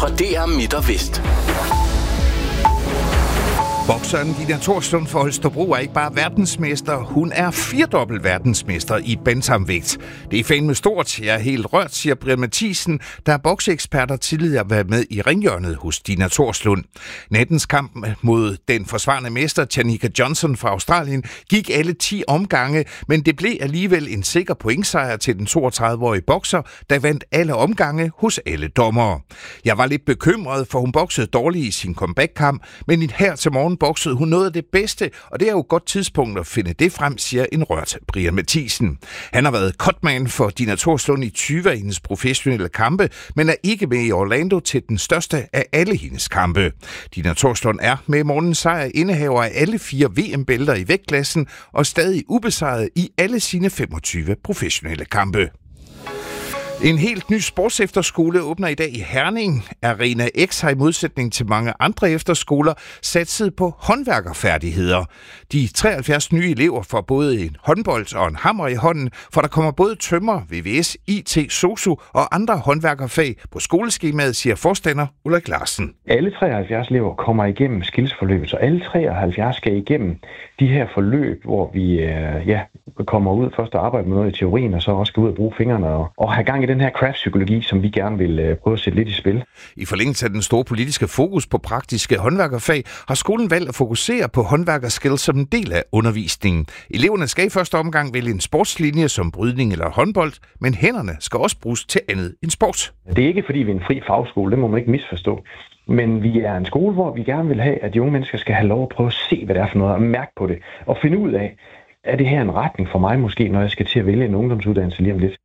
fra DR Midt og Vest. Bokseren Dina Thorslund fra Holstebro er ikke bare verdensmester, hun er 4-dobbelt verdensmester i bantamvægt. Det er fandme stort, jeg er helt rørt, siger Brian Mathisen, der er bokseeksperter tidligere har været med i ringhjørnet hos Dina Thorslund. Nattens kamp mod den forsvarende mester, Chanika Johnson fra Australien, gik alle 10 omgange, men det blev alligevel en sikker pointsejr til den 32-årige bokser, der vandt alle omgange hos alle dommere. Jeg var lidt bekymret, for hun boksede dårligt i sin comeback-kamp, men her til morgen boksede hun noget af det bedste, og det er jo et godt tidspunkt at finde det frem, siger en rørt Brian Mathisen. Han har været cutman for Dina Thorslund i 20 af hendes professionelle kampe, men er ikke med i Orlando til den største af alle hendes kampe. Dina Thorslund er med morgens sejr indehaver af alle 4 VM-bælter i vægtklassen og stadig ubesejret i alle sine 25 professionelle kampe. En helt ny sportsefterskole åbner i dag i Herning. Arena X har i modsætning til mange andre efterskoler satset på håndværkerfærdigheder. De 73 nye elever får både en håndbold og en hammer i hånden, for der kommer både tømrer, VVS, IT, SOSU og andre håndværkerfag på skoleskemaet, siger forstander Ulrik Larsen. Alle 73 elever kommer igennem skillsforløbet, så alle 73 skal igennem de her forløb, hvor vi kommer ud først og arbejder med noget i teorien, og så også skal ud og bruge fingrene og have gang i den her craft-psykologi, som vi gerne vil prøve at sætte lidt i spil. I forlængelse af den store politiske fokus på praktiske håndværkerfag, har skolen valgt at fokusere på håndværkerskills som en del af undervisningen. Eleverne skal i første omgang vælge en sportslinje som brydning eller håndbold, men hænderne skal også bruges til andet end sport. Det er ikke fordi, vi er en fri fagskole, det må man ikke misforstå. Men vi er en skole, hvor vi gerne vil have, at de unge mennesker skal have lov at prøve at se, hvad det er for noget, og mærke på det, og finde ud af, er det her en retning for mig måske, når jeg skal til at vælge en ungdomsuddannelse lige om lidt?